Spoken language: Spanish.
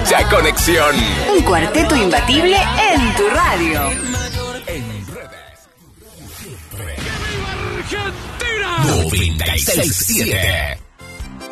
Mucha conexión. Un cuarteto imbatible en tu radio. Argentina 96.7